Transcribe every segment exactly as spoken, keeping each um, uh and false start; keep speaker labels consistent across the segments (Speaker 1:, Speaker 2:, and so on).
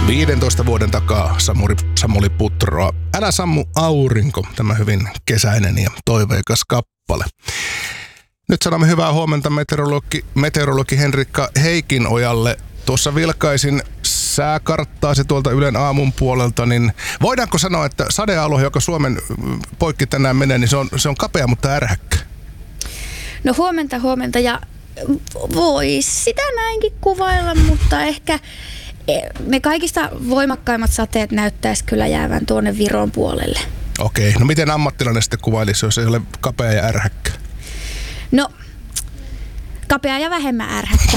Speaker 1: viidentoista vuoden takaa Samuri, Samuli Putroa. Älä sammu aurinko, tämä hyvin kesäinen ja toiveikas kappale. Nyt sanomme hyvää huomenta meteorologi, meteorologi Henrikka Heikinojalle. Tuossa vilkaisin sääkarttaasi tuolta Ylen aamun puolelta, niin voidaanko sanoa, että sadealue, joka Suomen poikki tänään menee, niin se on, se on kapea, mutta ärhäkkä?
Speaker 2: No huomenta, huomenta ja voisi sitä näinkin kuvailla, mutta ehkä ne kaikista voimakkaimmat sateet näyttäisi kyllä jäävän tuonne Viron puolelle.
Speaker 1: Okei, no miten ammattilainen sitten kuvailisi, jos ei ole kapea ja ärhäkkä?
Speaker 2: No, kapea ja vähemmän ärhäkkä.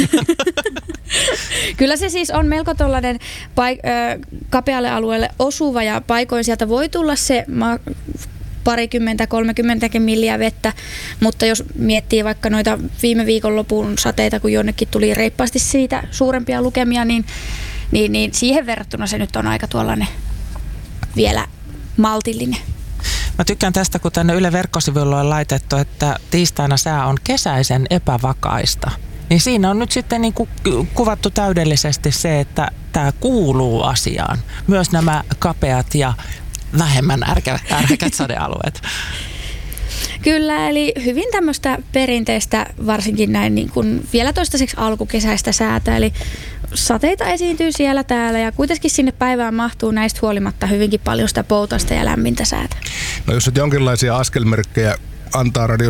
Speaker 2: Kyllä se siis on melko tollainen paik- ö, kapealle alueelle osuva ja paikoin sieltä voi tulla se ma- parikymmentä, kolmekymmentäkin milliä vettä, mutta jos miettii vaikka noita viime viikonlopun sateita, kun jonnekin tuli reippaasti siitä suurempia lukemia, niin, niin, niin siihen verrattuna se nyt on aika tuollainen vielä maltillinen.
Speaker 3: Mä tykkään tästä, kun tänne Yle verkkosivuilla on laitettu, että tiistaina sää on kesäisen epävakaista. Niin siinä on nyt sitten niin kuin kuvattu täydellisesti se, että tämä kuuluu asiaan. Myös nämä kapeat ja vähemmän ärkä, ärhäkät sadealueet.
Speaker 2: Kyllä, eli hyvin tämmöistä perinteistä, varsinkin näin niin kuin vielä toistaiseksi alkukesäistä säätä, eli sateita esiintyy siellä täällä ja kuitenkin sinne päivään mahtuu näistä huolimatta hyvinkin paljon sitä poutasta ja lämmintä säätä.
Speaker 1: No jos nyt jonkinlaisia askelmerkkejä antaa Radio